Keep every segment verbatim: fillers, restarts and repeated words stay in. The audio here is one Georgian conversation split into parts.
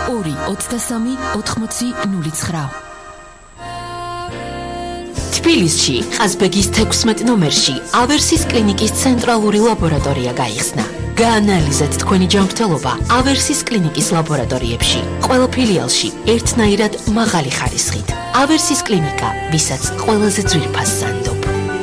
ორი ოცდასამი ოთხმოცი ნული ცხრა. თბილისში, ყაზბეგის თექვსმეტ ნომერში, ავერსის კლინიკის ცენტრალური ლაბორატორია გაიხსნა. გაანალიზეთ თქვენი ჯანმრთელობა ავერსის კლინიკის ლაბორატორიებში. ყველა ფილიალში ერთნაირად მაღალი ხარისხით. ავერსის კლინიკა, ვისაც ყველაზე ძვირფასს ანდობ.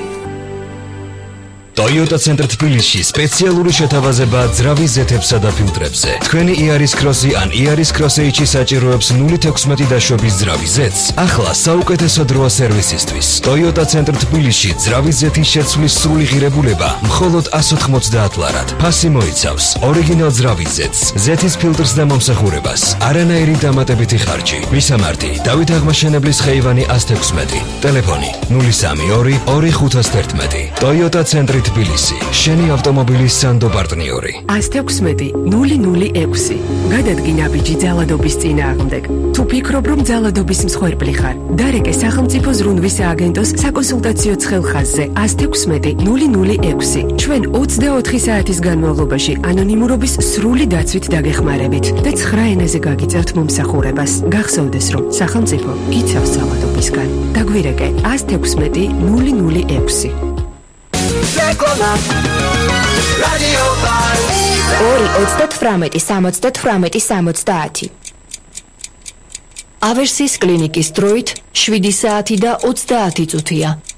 Toyota Center თბილისში სპეციალური შეთავაზება ძრავის ზეთებსა და ფილტრებზე. თქვენი იარის კროსი ან იარის კროსეიჩი საჭიროებს ნული თექვსმეტი დაშვების ძრავის ზეთს. ახლა საუკეთესო დროა სერვისისთვის. Toyota Center თბილისში ძრავის ზეთის შეცვლის სრული ღირებულება მხოლოდ ას ოთხმოცდაათ ლარად. ფასი მოიცავს ორიგინალ ძრავის ზეთს, ზეთის ფილტრს და მომსახურებას. არანაირი დამატებითი ხარჯი. მისამართი: დავით აღმაშენებლის ხეივანი ას თექვსმეტი. ტელეფონი ნული სამი ორი ორი ხუთას თერთმეტი. Toyota Center თბილისი, შენი ავტომობილის სანდო პარტნიორი. ას თექვსმეტი ნული ნული ექვსი. გადადგინა ბიჭი ძალადობის წინააღმდეგ. თუ ფიქრობ, რომ ძალადობის მსხვერპლი ხარ, დარეკე სახელმწიფო ზრუნვის სააგენტოს საკონსულტაციო ცხელხაზზე ას თექვსმეტი ნული ნული ექვსი. ჩვენ ოცდაოთხი საათის განმავლობაში ანონიმურობის სრული დაცვით დაგეხმარებით და ცხრა ენაზე გაგიწევთ მომსახურებას. გახსოვდეს, რომ სახელმწიფო გიცავს ძალადობისგან. დაგვირეკე ას თექვსმეტი ნული ნული ექვსი. ორი ოცდათვრამეტი სამოცდათვრამეტი სამოცდაათი. ავერსის კლინიკის დროით შვიდი საათი და ოცდაათი წუთია.